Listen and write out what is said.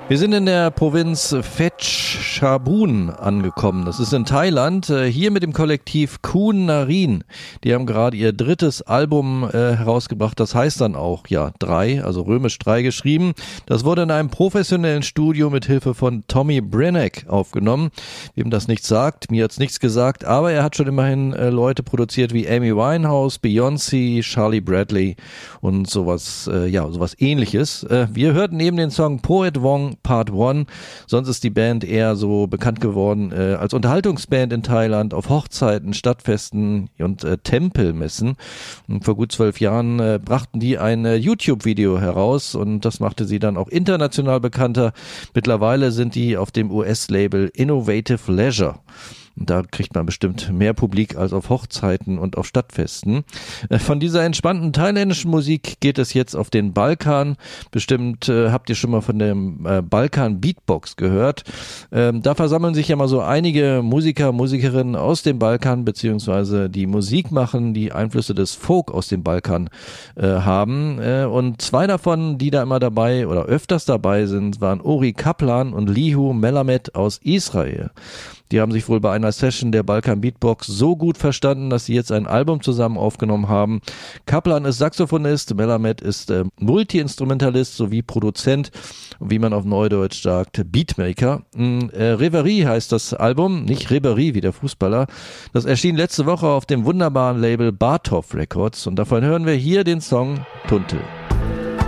Wir sind in der Provinz Phetchabun angekommen. Das ist in Thailand. Hier mit dem Kollektiv Kun Narin. Die haben gerade ihr drittes Album herausgebracht. Das heißt dann auch, 3, also römisch 3 geschrieben. Das wurde in einem professionellen Studio mit Hilfe von Tommy Brenneck aufgenommen. Wem das nichts sagt, mir hat's nichts gesagt, aber er hat schon immerhin Leute produziert wie Amy Winehouse, Beyoncé, Charlie Bradley und sowas Ähnliches. Wir hörten neben den Song Poet Wong Part 1. Sonst ist die Band eher so bekannt geworden als Unterhaltungsband in Thailand auf Hochzeiten, Stadtfesten und Tempelmessen. Und vor gut 12 Jahren brachten die ein YouTube-Video heraus und das machte sie dann auch international bekannter. Mittlerweile sind die auf dem US-Label Innovative Leisure. Da kriegt man bestimmt mehr Publik als auf Hochzeiten und auf Stadtfesten. Von dieser entspannten thailändischen Musik geht es jetzt auf den Balkan. Bestimmt habt ihr schon mal von dem Balkan Beatbox gehört. Da versammeln sich ja mal so einige Musiker, Musikerinnen aus dem Balkan, beziehungsweise die Musik machen, die Einflüsse des Folk aus dem Balkan haben. Und zwei davon, die da immer dabei oder öfters dabei sind, waren Ori Kaplan und Lihu Melamed aus Israel. Die haben sich wohl bei einer Session der Balkan Beatbox so gut verstanden, dass sie jetzt ein Album zusammen aufgenommen haben. Kaplan ist Saxophonist, Melamed ist Multi-Instrumentalist sowie Produzent, wie man auf Neudeutsch sagt, Beatmaker. Reverie heißt das Album, nicht Ribéry wie der Fußballer. Das erschien letzte Woche auf dem wunderbaren Label Bartov Records und davon hören wir hier den Song Tuntel.